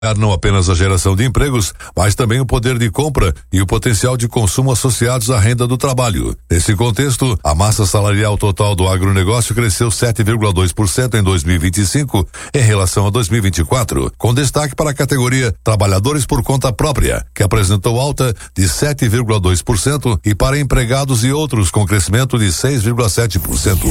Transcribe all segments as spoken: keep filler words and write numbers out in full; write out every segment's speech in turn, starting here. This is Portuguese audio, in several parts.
não apenas a geração de empregos, mas também o poder de compra e o potencial de consumo associados à renda do trabalho. Nesse contexto, a massa salarial total do agronegócio cresceu sete vírgula dois por cento em dois mil e vinte e cinco em relação a dois mil e vinte e quatro, com destaque para a categoria trabalhadores por conta própria, que apresentou alta de sete vírgula dois por cento, e para empregados e outros com crescimento de seis vírgula sete por cento.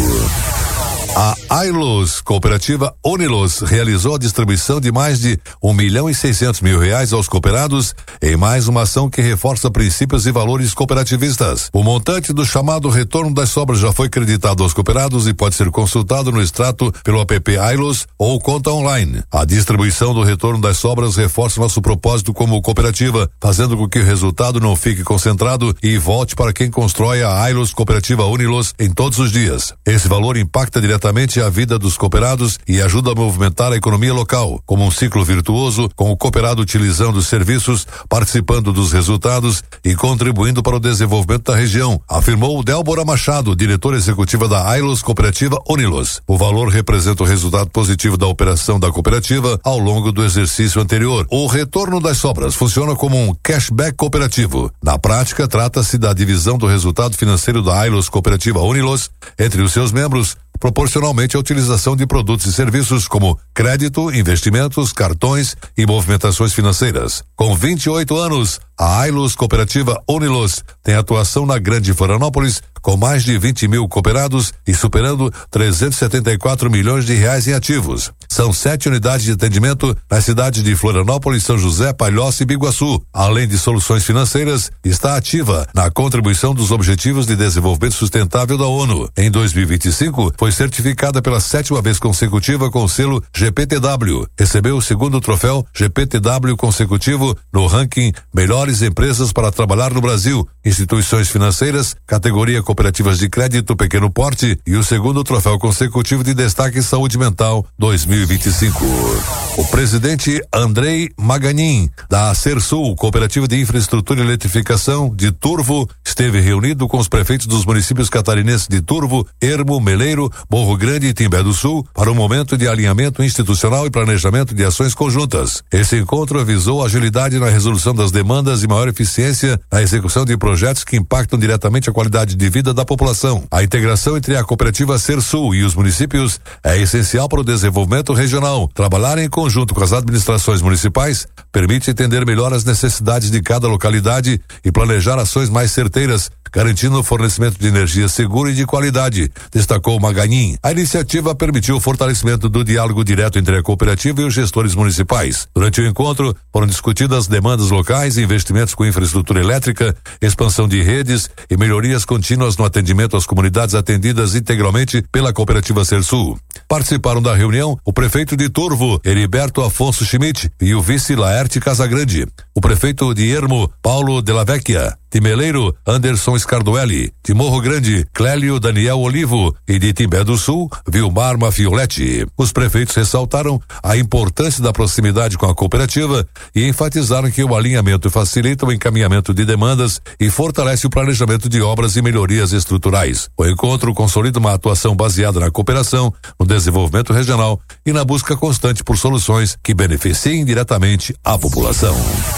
A Ailos, cooperativa Unilos, realizou a distribuição de mais de um milhão e seiscentos mil reais aos cooperados em mais uma ação que reforça princípios e valores cooperativistas. O montante do chamado retorno das sobras já foi creditado aos cooperados e pode ser consultado no extrato pelo app Ailos ou conta online. A distribuição do retorno das sobras reforça nosso propósito como cooperativa, fazendo com que o resultado não fique concentrado e volte para quem constrói a Ailos Cooperativa Unilos em todos os dias. Esse valor impacta diretamente a vida dos cooperados e ajuda a movimentar a economia local, como um ciclo virtuoso, com o cooperado utilizando os serviços, participando dos resultados e contribuindo para o desenvolvimento da região, afirmou Délbora Machado, diretora executiva da Ailos Cooperativa Unilos. O valor representa o resultado positivo da operação da cooperativa ao longo do exercício anterior. O retorno das sobras funciona como um cashback cooperativo. Na prática, trata-se da divisão do resultado financeiro da Ailos Cooperativa Unilos entre os seus membros, proporcionalmente à utilização de produtos e serviços como crédito, investimentos, cartões e movimentações financeiras. Com vinte e oito anos, a Ailos Cooperativa Unilos tem atuação na Grande Florianópolis, com mais de vinte mil cooperados e superando trezentos e setenta e quatro milhões de reais em ativos. São sete unidades de atendimento nas cidades de Florianópolis, São José, Palhoça e Biguaçu. Além de soluções financeiras, está ativa na contribuição dos Objetivos de Desenvolvimento Sustentável da ONU. Em dois mil e vinte e cinco, foi certificada pela sétima vez consecutiva com o selo G P T W. Recebeu o segundo troféu G P T W consecutivo no ranking Melhores Empresas para Trabalhar no Brasil, Instituições Financeiras, categoria Cooperativas de Crédito Pequeno Porte, e o segundo troféu consecutivo de destaque Saúde Mental dois mil e vinte e cinco. O presidente Andrei Maganin, da Sersul, Cooperativa de Infraestrutura e Eletrificação de Turvo, esteve reunido com os prefeitos dos municípios catarinenses de Turvo, Ermo, Meleiro, Morro Grande e Timbé do Sul para um momento de alinhamento institucional e planejamento de ações conjuntas. Esse encontro avisou agilidade na resolução das demandas e maior eficiência na execução de projetos que impactam diretamente a qualidade de vida da população. A integração entre a cooperativa Sersul e os municípios é essencial para o desenvolvimento regional. Trabalhar em conjunto com as administrações municipais permite entender melhor as necessidades de cada localidade e planejar ações mais certeiras, garantindo o fornecimento de energia segura e de qualidade, destacou Maganin. A iniciativa permitiu o fortalecimento do diálogo direto entre a cooperativa e os gestores municipais. Durante o encontro, foram discutidas demandas locais, investimentos com infraestrutura elétrica, expansão de redes e melhorias contínuas no atendimento às comunidades atendidas integralmente pela cooperativa Sersul. Participaram da reunião o prefeito de Turvo, Heriberto Afonso Schmidt, e o vice Laerte Casagrande, o prefeito de Ermo, Paulo Della Vecchia, de Meleiro, Anderson Scardoelli, de Morro Grande, Clélio Daniel Olivo e de Timbé do Sul, Vilmar Mafioletti. Os prefeitos ressaltaram a importância da proximidade com a cooperativa e enfatizaram que o alinhamento facilita o encaminhamento de demandas e fortalece o planejamento de obras e melhorias estruturais. O encontro consolida uma atuação baseada na cooperação, no desenvolvimento regional e na busca constante por soluções que beneficiem diretamente a população.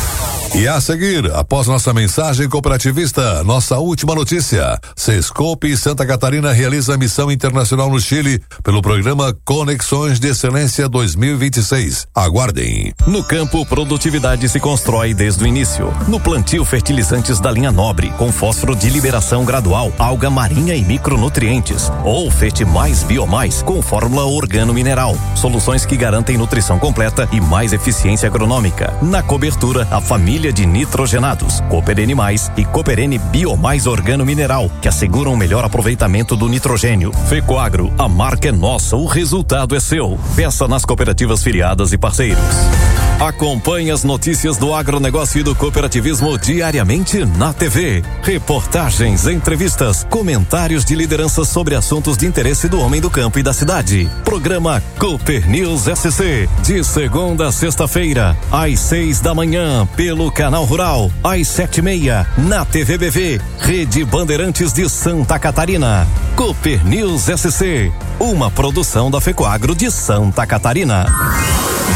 E a seguir, após nossa mensagem cooperativista, nossa última notícia. Sescope Santa Catarina realiza missão internacional no Chile pelo programa Conexões de Excelência dois mil e vinte e seis. Aguardem. No campo, produtividade se constrói desde o início. No plantio, fertilizantes da linha Nobre, com fósforo de liberação gradual, alga marinha e micronutrientes. Ou Fete Mais Biomais, com fórmula organo-mineral. Soluções que garantem nutrição completa e mais eficiência agronômica. Na cobertura, a família de nitrogenados, Cooperene Mais e Cooperene Biomais Organo Mineral, que asseguram o melhor aproveitamento do nitrogênio. Fecoagro, a marca é nossa, o resultado é seu. Peça nas cooperativas filiadas e parceiros. Acompanhe as notícias do agronegócio e do cooperativismo diariamente na T V. Reportagens, entrevistas, comentários de lideranças sobre assuntos de interesse do homem do campo e da cidade. Programa Cooper News S C, de segunda a sexta-feira, às seis da manhã, pelo Canal Rural, às sete e meia, na T V B V, Rede Bandeirantes de Santa Catarina. Cooper News S C, uma produção da Fecoagro de Santa Catarina.